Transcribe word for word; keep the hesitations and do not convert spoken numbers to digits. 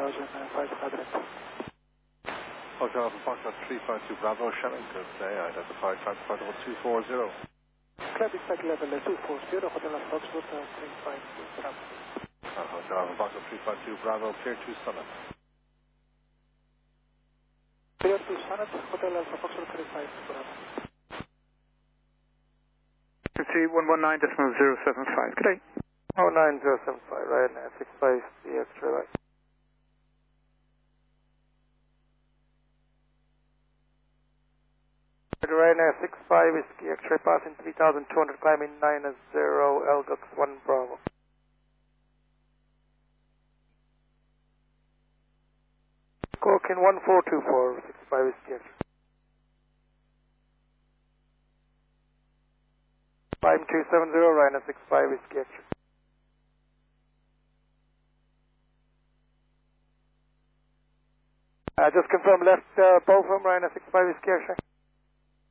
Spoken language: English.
thousand five hundred. Hotel Alpha Foxtrot three five two Bravo, Shannon, good day. Identified flight departure level two four zero. Club is flight level two four zero, Hotel Alpha Foxtrot uh, three five two Bravo. Uh, Hotel Alpha Foxtrot three five two Bravo, clear to Summit. Clear to Summit, Hotel Alpha Foxtrot three five two Bravo. three one one nine decimal zero seven five, good day. Oh nine zero seven five, Ryanair six five, the extra right. Ryanair six five is the X-ray passing three thousand two hundred, climbing nine zero, L G U X one Bravo. Corkin one four two four, six five is the X-ray. five two seven zero, Ryanair six five is the X-ray. Uh, just confirm left uh, bow from Ryanair six five is the X-ray.